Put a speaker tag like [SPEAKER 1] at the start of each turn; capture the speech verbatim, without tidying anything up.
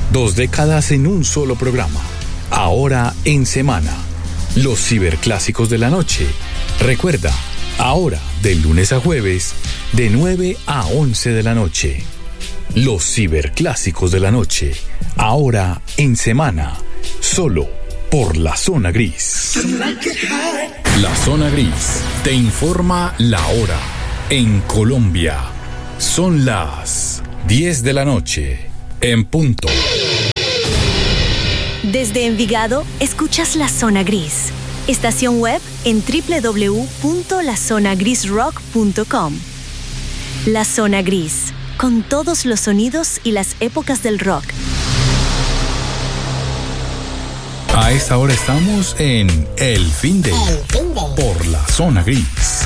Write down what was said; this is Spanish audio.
[SPEAKER 1] Dos décadas en un solo programa. Ahora en semana. Los ciberclásicos de la noche. Recuerda, ahora de lunes a jueves, de nueve a once de la noche. Los ciberclásicos de la noche. Ahora en semana. Solo por La Zona Gris. La Zona Gris te informa la hora. En Colombia son las diez de la noche. En punto.
[SPEAKER 2] Desde Envigado, escuchas La Zona Gris. Estación web en doble u doble u doble u punto la zona gris rock punto com. La Zona Gris, con todos los sonidos y las épocas del rock.
[SPEAKER 1] A esta hora estamos en El Fin de, por La Zona Gris.